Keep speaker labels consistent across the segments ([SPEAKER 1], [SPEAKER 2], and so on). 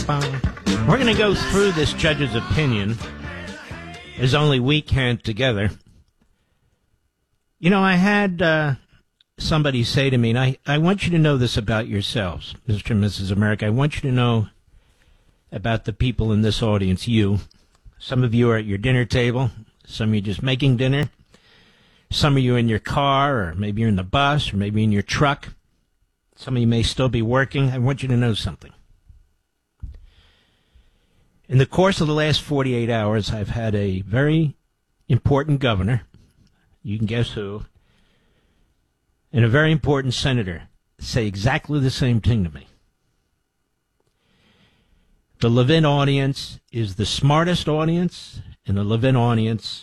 [SPEAKER 1] We're going to go through this judge's opinion as only we can together. You know, I had somebody say to me, and I want you to know this about yourselves, Mr. and Mrs. America. I want you to know about the people in this audience, you. Some of you are at your dinner table. Some of you just making dinner. Some of you in your car, or maybe you're in the bus, or maybe in your truck. Some of you may still be working. I want you to know something. In the course of the last 48 hours, I've had a very important governor, you can guess who, and a very important senator say exactly the same thing to me. The Levin audience is the smartest audience, and the Levin audience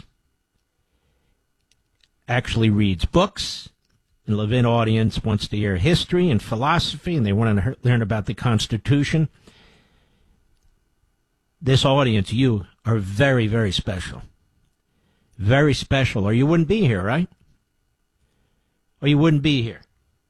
[SPEAKER 1] actually reads books, and the Levin audience wants to hear history and philosophy, and they want to learn about the Constitution. This audience, you, are very, very special. Very special, or you wouldn't be here, right? Or you wouldn't be here.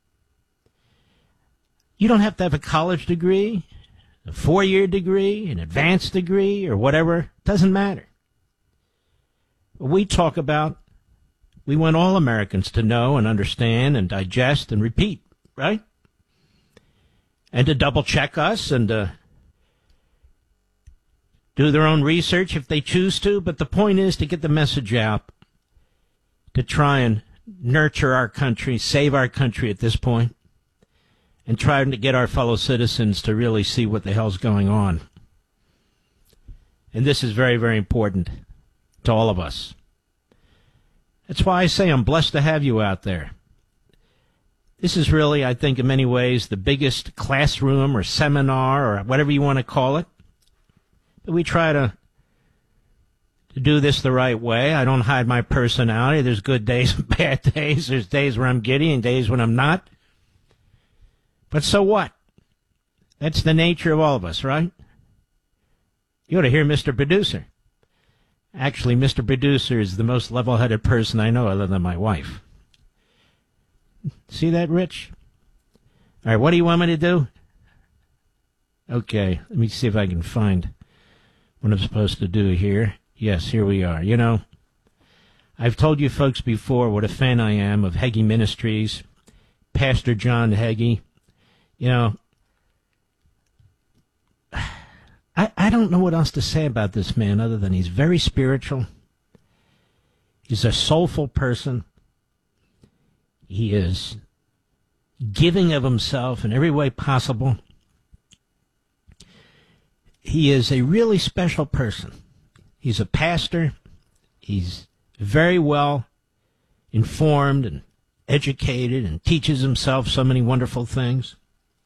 [SPEAKER 1] You don't have to have a college degree, a 4-year degree, an advanced degree, or whatever. It doesn't matter. What we talk about, we want all Americans to know and understand and digest and repeat, right? And to double-check us and to do their own research if they choose to, but the point is to get the message out, to try and nurture our country, save our country at this point, and try to get our fellow citizens to really see what the hell's going on. And this is very, very important to all of us. That's why I say I'm blessed to have you out there. This is really, I think, in many ways, the biggest classroom or seminar or whatever you want to call it. But we try to do this the right way. I don't hide my personality. There's good days and bad days. There's days where I'm giddy and days when I'm not. But so what? That's the nature of all of us, right? You ought to hear Mr. Producer. Actually, Mr. Producer is the most level-headed person I know other than my wife. See that, Rich? All right, what do you want me to do? Okay, let me see if I can find what I'm supposed to do here. Yes, here we are. You know, I've told you folks before what a fan I am of Hagee Ministries, Pastor John Hagee. You know, I don't know what else to say about this man other than he's very spiritual. He's a soulful person. He is giving of himself in every way possible. He is a really special person. He's a pastor. He's very well informed and educated and teaches himself so many wonderful things.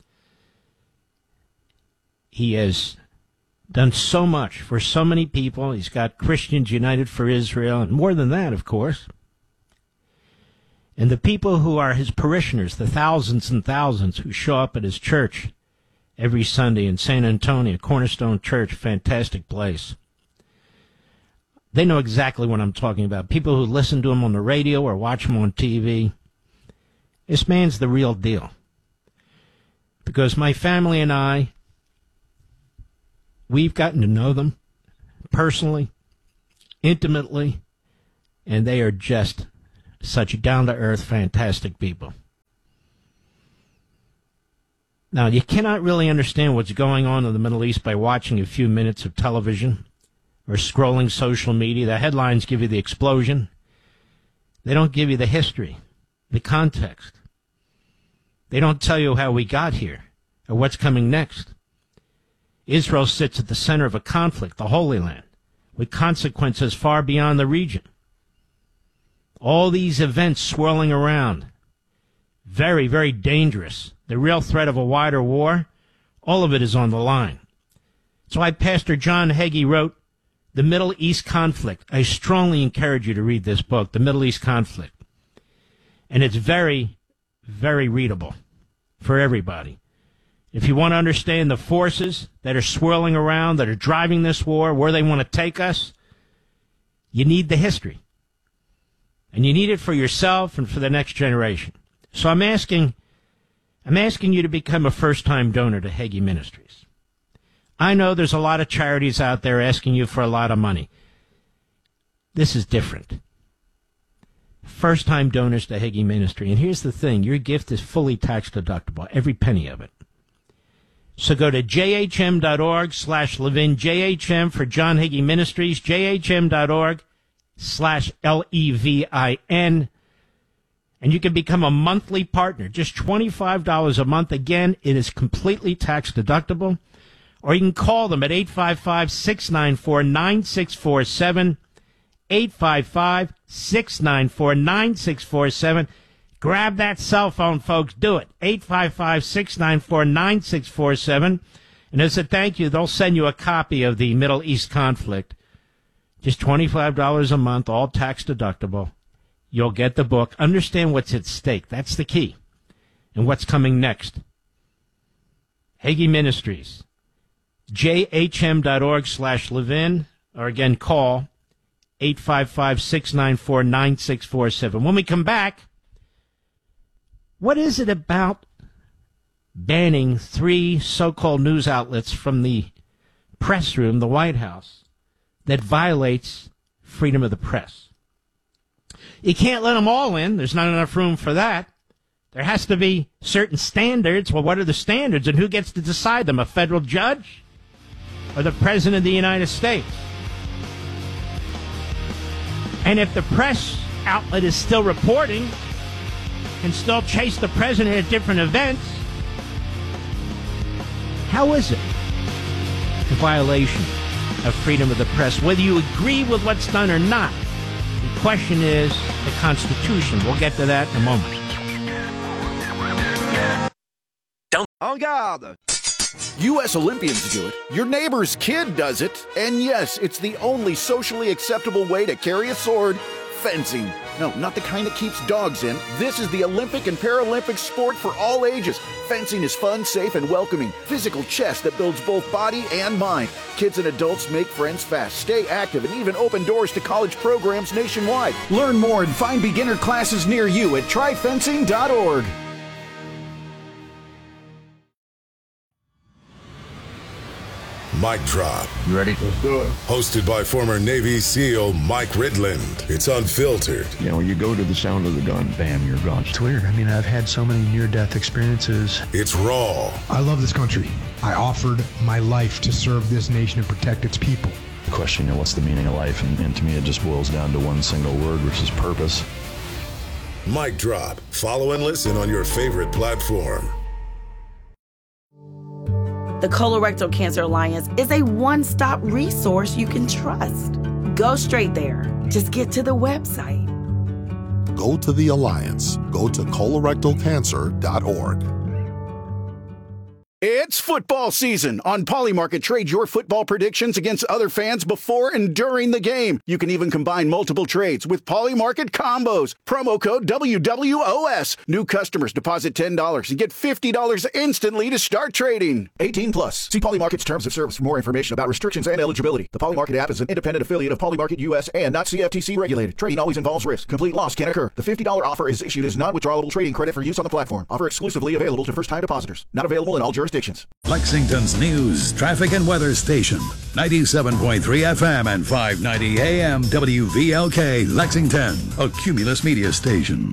[SPEAKER 1] He has done so much for so many people. He's got Christians United for Israel, and more than that, of course. And the people who are his parishioners, the thousands and thousands who show up at his church every Sunday in San Antonio, Cornerstone Church, fantastic place. They know exactly what I'm talking about. People who listen to him on the radio or watch him on TV. This man's the real deal. Because my family and I, we've gotten to know them personally, intimately, and they are just such down-to-earth, fantastic people. Now, you cannot really understand what's going on in the Middle East by watching a few minutes of television or scrolling social media. The headlines give you the explosion. They don't give you the history, the context. They don't tell you how we got here or what's coming next. Israel sits at the center of a conflict, the Holy Land, with consequences far beyond the region. All these events swirling around, very, very dangerous. The real threat of a wider war, all of it is on the line. That's why Pastor John Hagee wrote The Middle East Conflict. I strongly encourage you to read this book, The Middle East Conflict. And it's very, very readable for everybody. If you want to understand the forces that are swirling around, that are driving this war, where they want to take us, you need the history. And you need it for yourself and for the next generation. So I'm asking you to become a first-time donor to Hagee Ministries. I know there's a lot of charities out there asking you for a lot of money. This is different. First-time donors to Hagee Ministry. And here's the thing. Your gift is fully tax deductible, every penny of it. So go to jhm.org/Levin, JHM for John Hagee Ministries, jhm.org/LEVIN. And you can become a monthly partner, just $25 a month. Again, it is completely tax deductible. Or you can call them at 855-694-9647, 855-694-9647. Grab that cell phone, folks. Do it. 855-694-9647. And as a thank you, they'll send you a copy of the Middle East conflict. Just $25 a month, all tax deductible. You'll get the book. Understand what's at stake. That's the key. And what's coming next. Hagee Ministries. jhm.org/Levin. Or again, call 855-694-9647. When we come back, what is it about banning 3 so-called news outlets from the press room, the White House, that violates freedom of the press? You can't let them all in. There's not enough room for that. There has to be certain standards. Well, what are the standards, and who gets to decide them? A federal judge or the President of the United States? And if the press outlet is still reporting and still chase the president at different events, how is it a violation of freedom of the press? Whether you agree with what's done or not, the question is the Constitution. We'll get to that in a moment.
[SPEAKER 2] En garde! U.S. Olympians do it, your neighbor's kid does it, and yes, it's the only socially acceptable way to carry a sword, fencing. No, not the kind that keeps dogs in. This is the Olympic and Paralympic sport for all ages. Fencing is fun, safe, and welcoming. Physical chess that builds both body and mind. Kids and adults make friends fast, stay active, and even open doors to college programs nationwide. Learn more and find beginner classes near you at tryfencing.org.
[SPEAKER 3] Mic Drop.
[SPEAKER 4] You ready?
[SPEAKER 3] Let's do it. Hosted by former Navy SEAL Mike Ridland. It's unfiltered.
[SPEAKER 4] You know, you go to the sound of the gun, bam, you're gone.
[SPEAKER 5] It's weird. I mean, I've had so many near-death experiences.
[SPEAKER 3] It's raw.
[SPEAKER 6] I love this country. I offered my life to serve this nation and protect its people.
[SPEAKER 4] The question, you know, what's the meaning of life? And to me, it just boils down to one single word, which is purpose.
[SPEAKER 3] Mic Drop. Follow and listen on your favorite platform.
[SPEAKER 7] The Colorectal Cancer Alliance is a one-stop resource you can trust. Go straight there. Just get to the website.
[SPEAKER 8] Go to the Alliance. Go to colorectalcancer.org.
[SPEAKER 2] It's football season. On Polymarket, trade your football predictions against other fans before and during the game. You can even combine multiple trades with Polymarket combos. Promo code WWOS. New customers deposit $10 and get $50 instantly to start trading. 18 plus. See Polymarket's terms of service for more information about restrictions and eligibility. The Polymarket app is an independent affiliate of Polymarket US and not CFTC regulated. Trading always involves risk. Complete loss can occur. The $50 offer is issued as non-withdrawable trading credit for use on the platform. Offer exclusively available to first-time depositors. Not available in all jurisdictions.
[SPEAKER 9] Lexington's news, traffic, and weather station. 97.3 FM and 590 AM WVLK, Lexington, a Cumulus media station.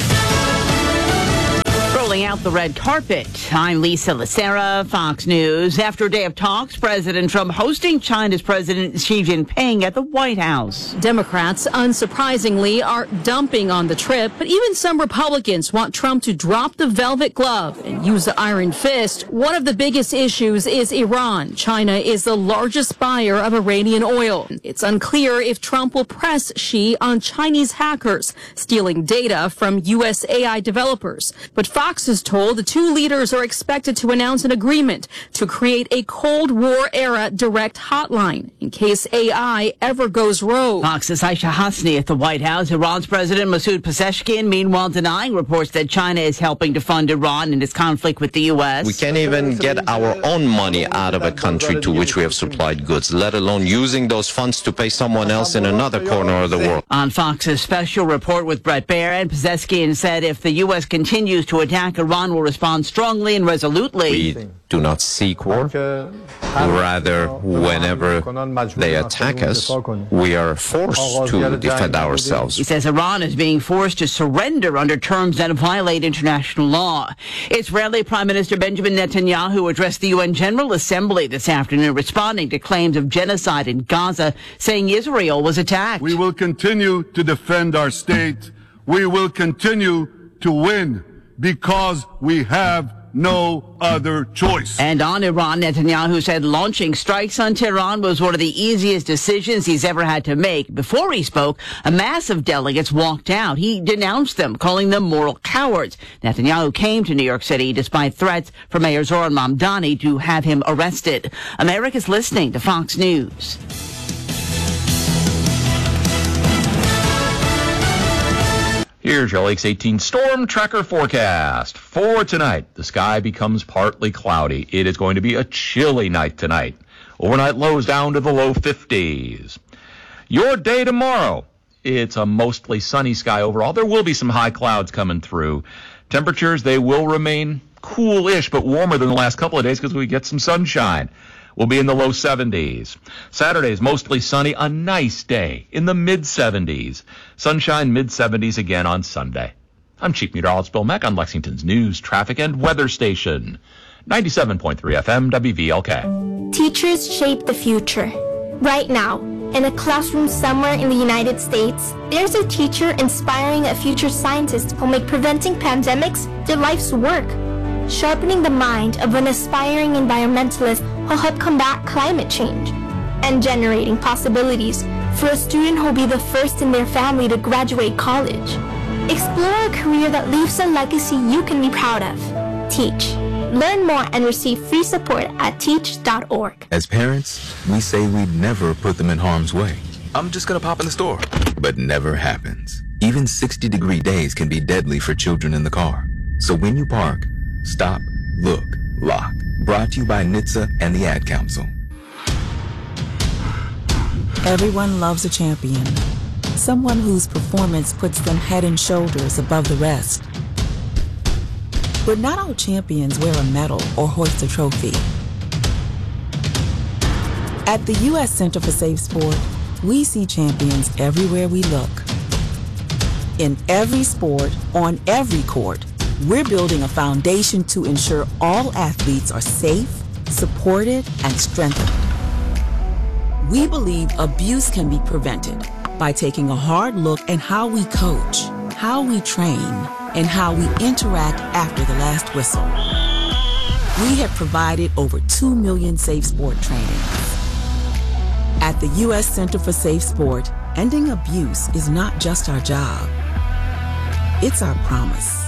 [SPEAKER 10] Rolling out the red carpet. I'm Lisa Lacera, Fox News. After a day of talks, President Trump hosting China's President Xi Jinping at the White House.
[SPEAKER 11] Democrats, unsurprisingly, are dumping on the trip, but even some Republicans want Trump to drop the velvet glove and use the iron fist. One of the biggest issues is Iran. China is the largest buyer of Iranian oil. It's unclear if Trump will press Xi on Chinese hackers stealing data from U.S. AI developers. But Fox is told the two leaders are expected to announce an agreement to create a Cold War-era direct hotline in case AI ever goes rogue.
[SPEAKER 10] Fox's Aisha Hasni at the White House. Iran's President Masoud Pezeshkian, meanwhile, denying reports that China is helping to fund Iran in its conflict with the U.S.
[SPEAKER 12] We can't even get our own money out of a country to which we have supplied goods, let alone using those funds to pay someone else in another corner of the world.
[SPEAKER 10] On Fox's special report with Brett Baer, and Pezeshkian said if the U.S. continues to attack like Iran will respond strongly and resolutely.
[SPEAKER 12] We do not seek war. Rather, whenever they attack us, we are forced to defend ourselves.
[SPEAKER 10] He says Iran is being forced to surrender under terms that violate international law. Israeli Prime Minister Benjamin Netanyahu addressed the UN General Assembly this afternoon, responding to claims of genocide in Gaza, saying Israel was attacked.
[SPEAKER 13] We will continue to defend our state. We will continue to win because we have no other choice.
[SPEAKER 10] And on Iran, Netanyahu said launching strikes on Tehran was one of the easiest decisions he's ever had to make. Before he spoke, a mass of delegates walked out. He denounced them, calling them moral cowards. Netanyahu came to New York City despite threats from Mayor Zoran Mamdani to have him arrested. America's listening to Fox News.
[SPEAKER 14] Here's your Lakes 18 storm tracker forecast. For tonight, the sky becomes partly cloudy. It is going to be a chilly night tonight. Overnight lows down to the low 50s. Your day tomorrow, it's a mostly sunny sky overall. There will be some high clouds coming through. Temperatures, they will remain cool-ish, but warmer than the last couple of days because we get some sunshine. We'll be in the low 70s. Saturday is mostly sunny, a nice day in the mid-70s. Sunshine, mid-70s again on Sunday. I'm Chief Meteorologist Bill Meck on Lexington's News, Traffic, and Weather Station. 97.3 FM WVLK.
[SPEAKER 15] Teachers shape the future. Right now, in a classroom somewhere in the United States, there's a teacher inspiring a future scientist who'll make preventing pandemics their life's work. Sharpening the mind of an aspiring environmentalist who'll help combat climate change, and generating possibilities for a student who'll be the first in their family to graduate college. Explore a career that leaves a legacy you can be proud of. Teach. Learn more and receive free support at teach.org.
[SPEAKER 16] As parents, we say we'd never put them in harm's way. I'm just gonna pop in the store. But never happens. Even 60-degree days can be deadly for children in the car. So when you park, stop, look, lock. Brought to you by NHTSA and the Ad Council.
[SPEAKER 17] Everyone loves a champion. Someone whose performance puts them head and shoulders above the rest. But not all champions wear a medal or hoist a trophy. At the U.S. Center for Safe Sport, we see champions everywhere we look. In every sport, on every court, we're building a foundation to ensure all athletes are safe, supported, and strengthened. We believe abuse can be prevented by taking a hard look at how we coach, how we train, and how we interact after the last whistle. We have provided over 2 million safe sport trainings. At the U.S. Center for Safe Sport, ending abuse is not just our job. It's our promise.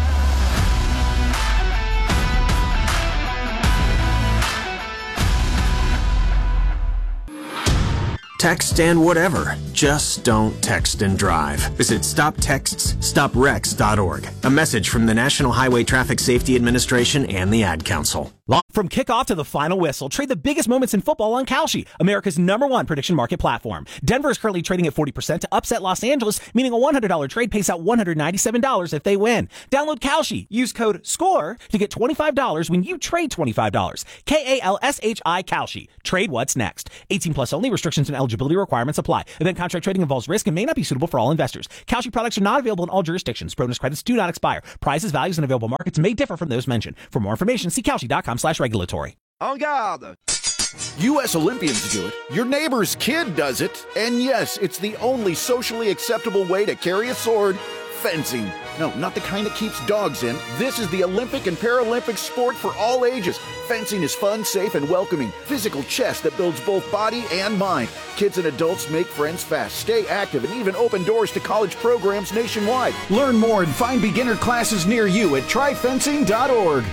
[SPEAKER 18] Text and whatever. Just don't text and drive. Visit StopTextsStopWrecks.org. A message from the National Highway Traffic Safety Administration and the Ad Council.
[SPEAKER 19] From kickoff to the final whistle, trade the biggest moments in football on Kalshi, America's #1 prediction market platform. Denver is currently trading at 40% to upset Los Angeles, meaning a $100 trade pays out $197 if they win. Download Kalshi. Use code SCORE to get $25 when you trade $25. KALSHI Kalshi. Trade what's next. 18 plus only. Restrictions and eligibility requirements apply. Event contract trading involves risk and may not be suitable for all investors. Kalshi products are not available in all jurisdictions. Bonus credits do not expire. Prices, values, and available markets may differ from those mentioned. For more information, see Kalshi.com/regulatory.
[SPEAKER 2] En garde! U.S. Olympians do it. Your neighbor's kid does it. And yes, it's the only socially acceptable way to carry a sword. Fencing. No, not the kind that keeps dogs in. This is the Olympic and Paralympic sport for all ages. Fencing is fun, safe, and welcoming. Physical chess that builds both body and mind. Kids and adults make friends fast, stay active, and even open doors to college programs nationwide. Learn more and find beginner classes near you at tryfencing.org.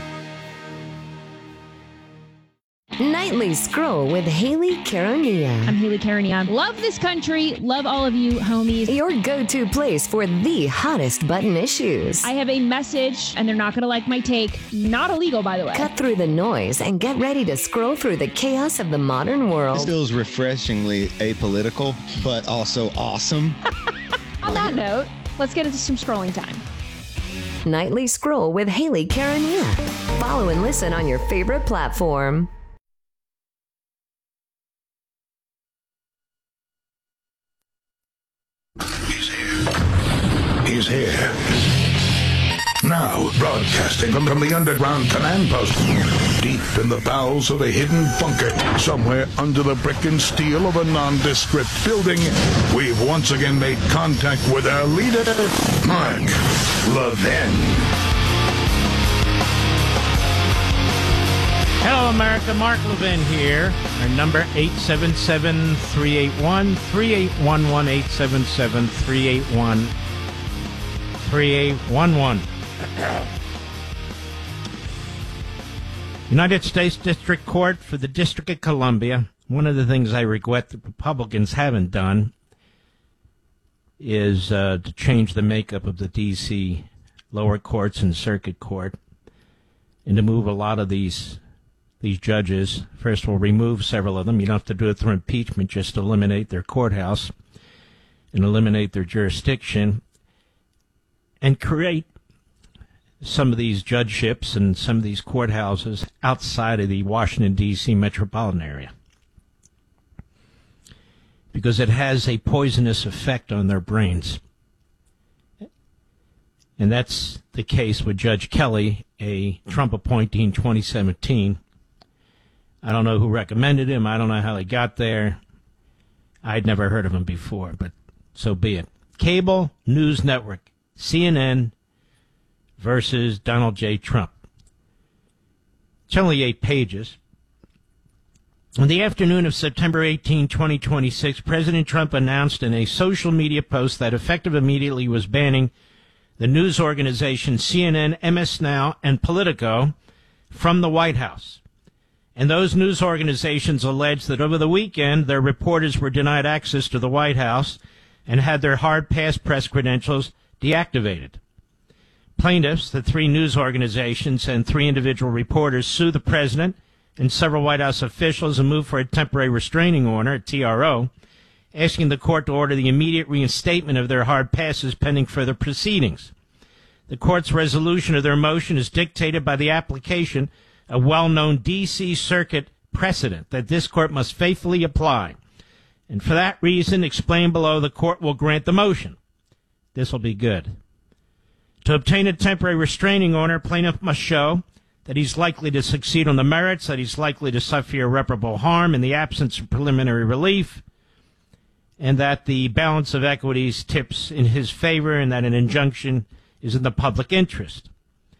[SPEAKER 20] Nightly Scroll with Haley Caronia.
[SPEAKER 21] I'm Haley Caronia. Love this country. Love all of you, homies.
[SPEAKER 20] Your go-to place for the hottest button issues.
[SPEAKER 21] I have a message, and they're not going to like my take. Not illegal, by the way.
[SPEAKER 20] Cut through the noise and get ready to scroll through the chaos of the modern world.
[SPEAKER 22] This feels refreshingly apolitical, but also awesome.
[SPEAKER 21] On that note, let's get into some scrolling time.
[SPEAKER 20] Nightly Scroll with Haley Karen Wu. Follow and listen on your favorite platform.
[SPEAKER 1] He's here. Now, broadcasting from the underground command post, deep in the bowels of a hidden bunker, somewhere under the brick and steel of a nondescript building, we've once again made contact with our leader, Mark Levin.
[SPEAKER 5] Hello, America. Mark Levin here. Our number, 877-381-3811, 877-381-3811. United States District Court for the District of Columbia. One of the things I regret the Republicans haven't done is to change the makeup of the D.C. lower courts and circuit court, and to move a lot of these judges. First, we'll remove several of them. You don't have to do it through impeachment, just eliminate their courthouse and eliminate their jurisdiction, and create some of these judgeships and some of these courthouses outside of the Washington, D.C. metropolitan area, because it has a poisonous effect on their brains. And that's the case with Judge Kelly, a Trump appointee in 2017. I don't know who recommended him. I don't know how they got there. I'd never heard of him before, but so be it. Cable news network, CNN versus Donald J. Trump. It's only 8 pages. On the afternoon of September 18, 2026, President Trump announced in a social media post that effective immediately was banning the news organization CNN, MS Now, and Politico from the White House. And those news organizations alleged that over the weekend, their reporters were denied access to the White House and had their hard-pass press credentials deactivated. Plaintiffs, the 3 news organizations and 3 individual reporters, sued the president and several White House officials and moved for a temporary restraining order, a TRO, asking the court to order the immediate reinstatement of their hard passes pending further proceedings. The court's resolution of their motion is dictated by the application of well-known D.C. Circuit precedent that this court must faithfully apply. And for that reason, explained below, the court will grant the motion. This will be good. To obtain a temporary restraining order, plaintiff must show that he's likely to succeed on the merits, that he's likely to suffer irreparable harm in the absence of preliminary relief, and that the balance of equities tips in his favor, and that an injunction is in the public interest.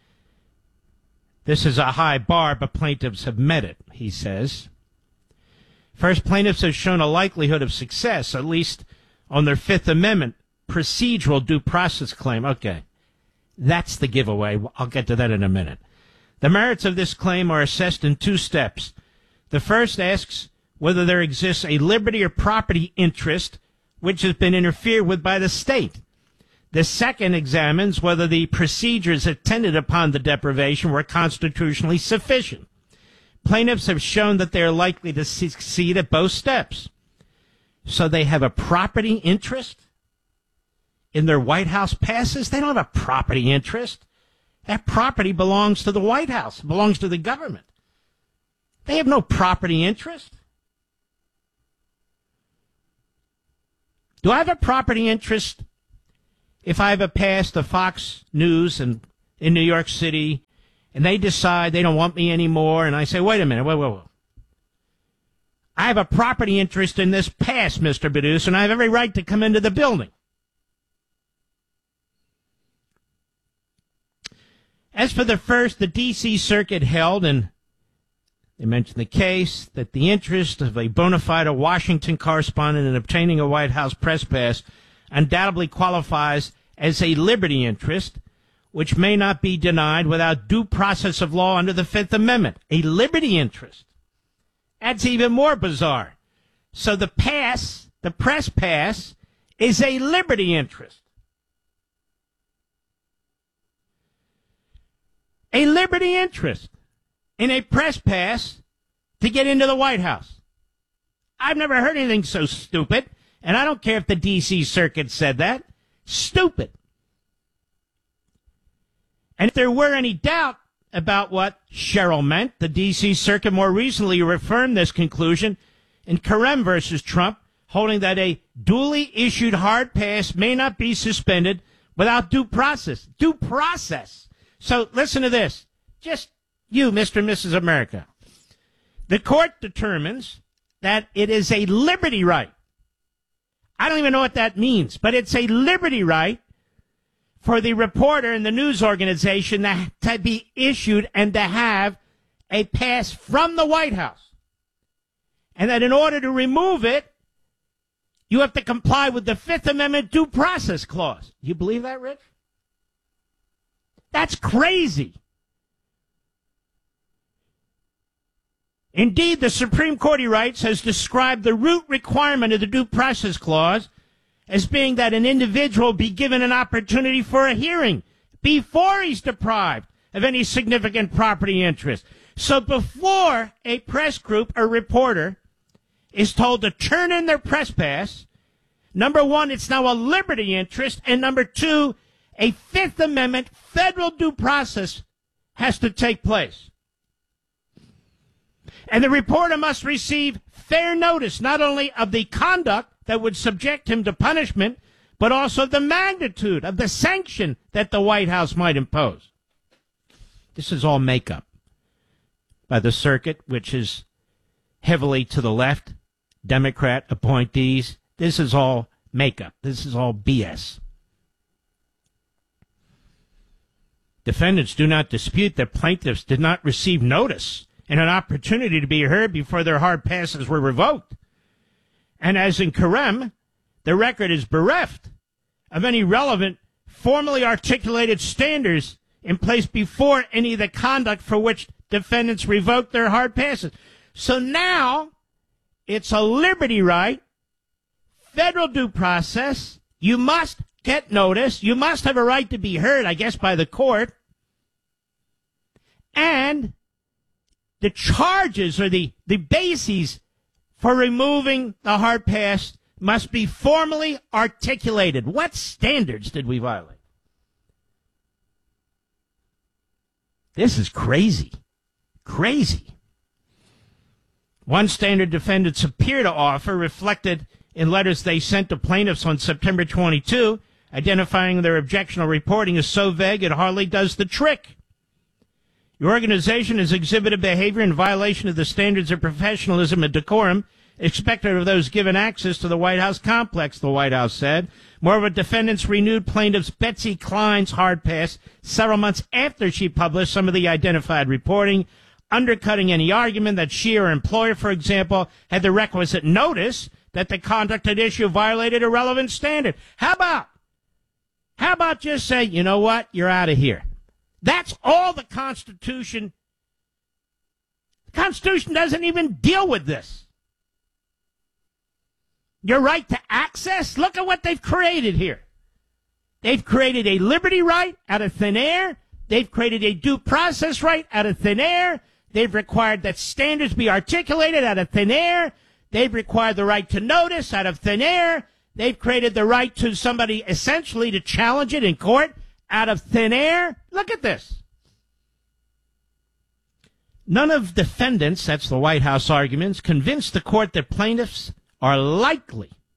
[SPEAKER 5] This is a high bar, but plaintiffs have met it, he says. First, plaintiffs have shown a likelihood of success, at least on their Fifth Amendment procedural due process claim. Okay, that's the giveaway. I'll get to that in a minute. The merits of this claim are assessed in 2 steps. The first asks whether there exists a liberty or property interest which has been interfered with by the state. The second examines whether the procedures attended upon the deprivation were constitutionally sufficient. Plaintiffs have shown that they are likely to succeed at both steps. So they have a property interest in their White House passes? They don't have a property interest. That property belongs to the White House, belongs to the government. They have no property interest. Do I have a property interest if I have a pass to Fox News in New York City, and they decide they don't want me anymore, and I say, wait a minute, wait. I have a property interest in this pass, Mr. Producer, and I have every right to come into the building. As for the first, the D.C. Circuit held, and they mentioned the case, that the interest of a bona fide Washington correspondent in obtaining a White House press pass undoubtedly qualifies as a liberty interest, which may not be denied without due process of law under the Fifth Amendment. A liberty interest. That's even more bizarre. So the pass, the press pass, is a liberty interest. A liberty interest in a press pass to get into the White House. I've never heard anything so stupid, and I don't care if the D.C. Circuit said that. Stupid. And if there were any doubt about what Sherrill meant, the D.C. Circuit more recently reaffirmed this conclusion in Carem versus Trump, holding that a duly issued hard pass may not be suspended without due process. Due process. So listen to this. Just you, Mr. and Mrs. America. The court determines that it is a liberty right. I don't even know what that means, but it's a liberty right for the reporter and the news organization to be issued and to have a pass from the White House. And that in order to remove it, you have to comply with the Fifth Amendment due process clause. You believe that, Rich? That's crazy. Indeed, the Supreme Court, he writes, has described the root requirement of the due process clause as being that an individual be given an opportunity for a hearing before he's deprived of any significant property interest. So before a press group or reporter is told to turn in their press pass, number one, it's now a liberty interest, and number two, a Fifth Amendment federal due process has to take place. And the reporter must receive fair notice not only of the conduct that would subject him to punishment, but also the magnitude of the sanction that the White House might impose. This is all makeup by the circuit, which is heavily to the left, Democrat appointees. This is all makeup. This is all BS. Defendants do not dispute that plaintiffs did not receive notice and an opportunity to be heard before their hard passes were revoked. And as in Carem, the record is bereft of any relevant, formally articulated standards in place before any of the conduct for which defendants revoked their hard passes. So now it's a liberty right, federal due process. You must get notice. You must have a right to be heard, I guess, by the court. And the charges or the bases for removing the hard pass must be formally articulated. What standards did we violate? This is crazy. Crazy. One standard defendants appear to offer, reflected in letters they sent to plaintiffs on September 22, identifying their objectionable reporting, is so vague it hardly does the trick. Your organization has exhibited behavior in violation of the standards of professionalism and decorum expected of those given access to the White House complex, the White House said. Moreover, defendants renewed plaintiff's Betsy Klein's hard pass several months after she published some of the identified reporting, undercutting any argument that she or her employer, for example, had the requisite notice that the conduct at issue violated a relevant standard. How about just say, you know what, you're out of here? That's all the Constitution. The Constitution doesn't even deal with this. Your right to access, look at what they've created here. They've created a liberty right out of thin air. They've created a due process right out of thin air. They've required that standards be articulated out of thin air. They've required the right to notice out of thin air. They've created the right to somebody essentially to challenge it in court out of thin air. Look at this. None of defendants, that's the White House arguments, convinced the court that plaintiffs are not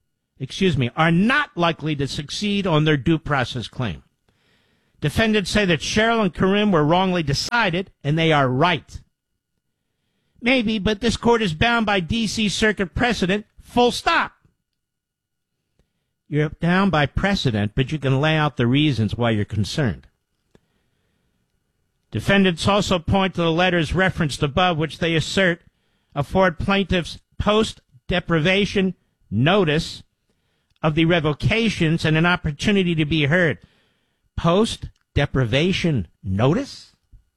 [SPEAKER 5] likely to succeed on their due process claim. Defendants say that Sherrill and Carem were wrongly decided, and they are right. Maybe, but this court is bound by D.C. Circuit precedent, full stop. You're bound by precedent, but you can lay out the reasons why you're concerned. Defendants also point to the letters referenced above, which they assert afford plaintiffs post-deprivation notice of the revocations and an opportunity to be heard. Post-deprivation notice?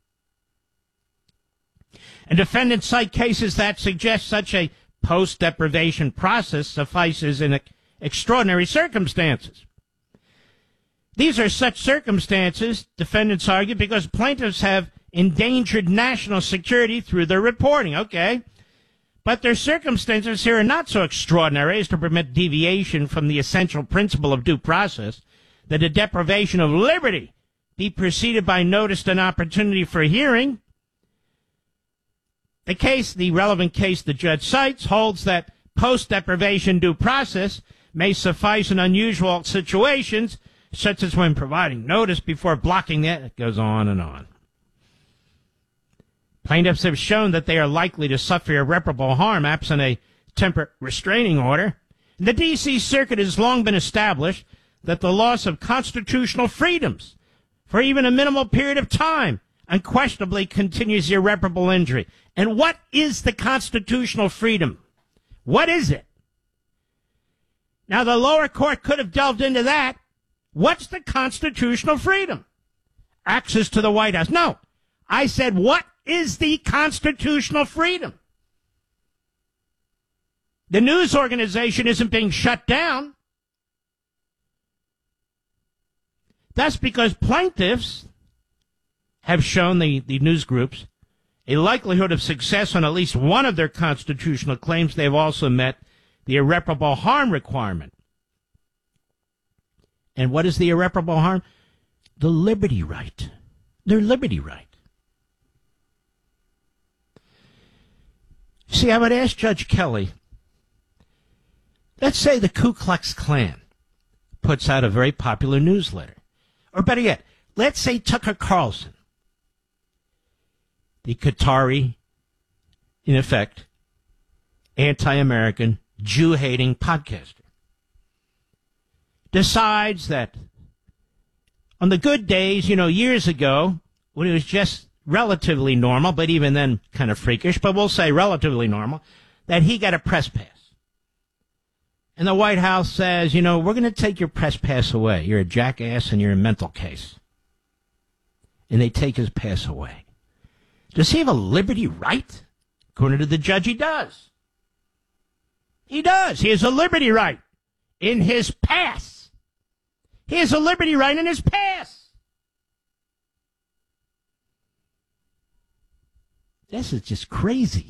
[SPEAKER 5] And defendants cite cases that suggest such a post-deprivation process suffices in extraordinary circumstances. These are such circumstances, defendants argue, because plaintiffs have endangered national security through their reporting. Okay. But their circumstances here are not so extraordinary as to permit deviation from the essential principle of due process, that a deprivation of liberty be preceded by notice and opportunity for hearing. The relevant case the judge cites holds that post-deprivation due process may suffice in unusual situations, such as when providing notice before blocking it. It goes on and on. Plaintiffs have shown that they are likely to suffer irreparable harm absent a temporary restraining order. The D.C. Circuit has long been established that the loss of constitutional freedoms for even a minimal period of time unquestionably continues irreparable injury. And what is the constitutional freedom? What is it? Now, the lower court could have delved into that. What's the constitutional freedom? Access to the White House. No. I said, what is the constitutional freedom? The news organization isn't being shut down. That's because plaintiffs have shown the news groups a likelihood of success on at least one of their constitutional claims. They've also met the irreparable harm requirement. And what is the irreparable harm? The liberty right. Their liberty right. See, I would ask Judge Kelly, let's say the Ku Klux Klan puts out a very popular newsletter. Or better yet, let's say Tucker Carlson, the Qatari, in effect, anti-American, Jew-hating podcaster, decides that on the good days, years ago, when it was just relatively normal, but even then kind of freakish, but we'll say relatively normal, that he got a press pass. And the White House says, we're going to take your press pass away. You're a jackass and you're a mental case. And they take his pass away. Does he have a liberty right? According to the judge, he does. He does. He has a liberty right in his pass. He has a liberty right in his pass. This is just crazy.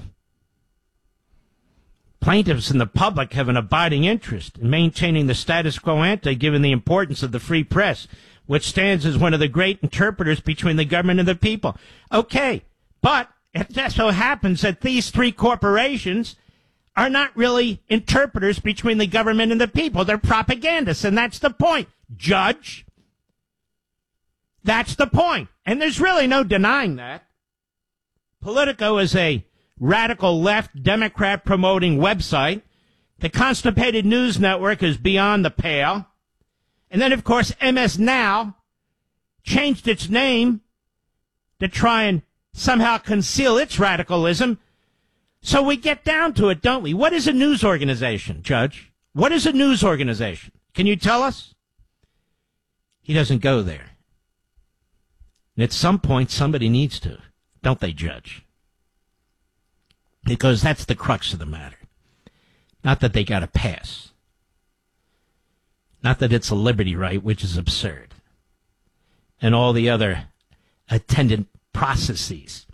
[SPEAKER 5] Plaintiffs and the public have an abiding interest in maintaining the status quo ante, given the importance of the free press, which stands as one of the great interpreters between the government and the people. Okay, but it just so happens that these three corporations are not really interpreters between the government and the people. They're propagandists, and that's the point, Judge. That's the point. And there's really no denying that. Politico is a radical left Democrat promoting website. The Constipated News Network is beyond the pale. And then, of course, MS Now changed its name to try and somehow conceal its radicalism. So we get down to it, don't we? What is a news organization, Judge? What is a news organization? Can you tell us? He doesn't go there. And at some point, somebody needs to, don't they, Judge? Because that's the crux of the matter. Not that they got a pass. Not that it's a liberty right, which is absurd. And all the other attendant processes.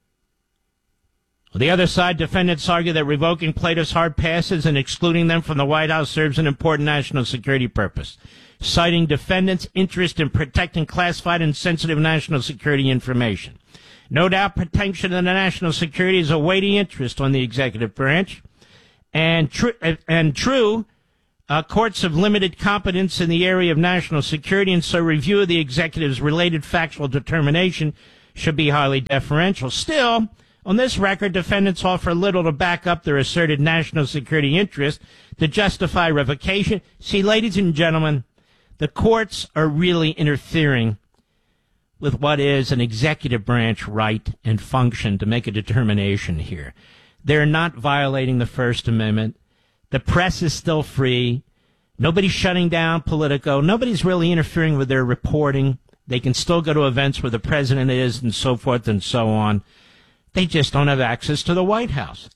[SPEAKER 5] On the other side, defendants argue that revoking plaintiffs' hard passes and excluding them from the White House serves an important national security purpose, citing defendants' interest in protecting classified and sensitive national security information. No doubt protection of the national security is a weighty interest on the executive branch, and true, courts have limited competence in the area of national security, and so review of the executive's related factual determination should be highly deferential. Still, on this record, defendants offer little to back up their asserted national security interest to justify revocation. See, ladies and gentlemen, the courts are really interfering with what is an executive branch right and function to make a determination here. They're not violating the First Amendment. The press is still free. Nobody's shutting down Politico. Nobody's really interfering with their reporting. They can still go to events where the president is and so forth and so on. They just don't have access to the White House.